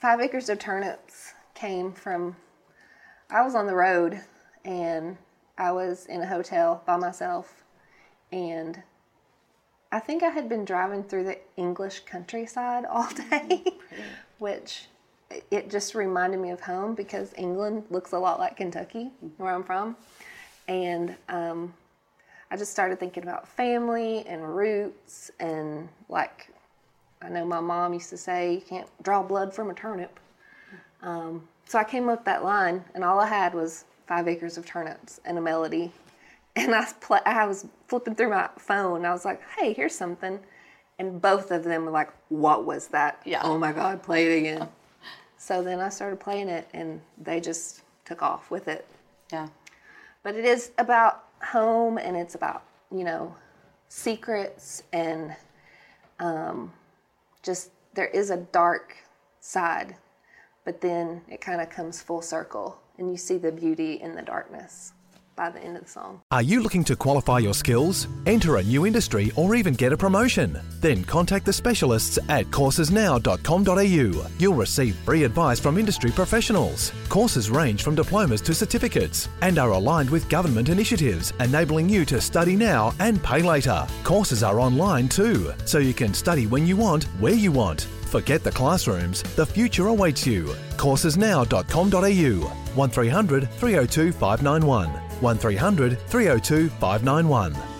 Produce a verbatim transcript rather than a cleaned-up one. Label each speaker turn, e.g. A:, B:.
A: Five Acres of Turnips came from, I was on the road and I was in a hotel by myself, and I think I had been driving through the English countryside all day, which it just reminded me of home because England looks a lot like Kentucky, where I'm from. And um, I just started thinking about family and roots, and like, I know my mom used to say, you can't draw blood from a turnip. Um, so I came up with that line, and all I had was five acres of turnips and a melody. And I, pl- I was flipping through my phone, and I was like, hey, here's something. And both of them were like, what was that?
B: Yeah.
A: Oh my God, play it again. So then I started playing it, and they just took off with it.
B: Yeah.
A: But it is about home, and it's about, you know, secrets, and um, just there is a dark side, but then it kind of comes full circle, and you see the beauty in the darkness by the end of the song.
C: Are you looking to qualify your skills, enter a new industry, or even get a promotion? Then contact the specialists at courses now dot com dot a u. You'll receive free advice from industry professionals. Courses range from diplomas to certificates and are aligned with government initiatives, enabling you to study now and pay later. Courses are online too, so you can study when you want, where you want. Forget the classrooms, the future awaits you. courses now dot com dot a u. one three hundred three oh two five nine one. one three hundred three oh two five nine one.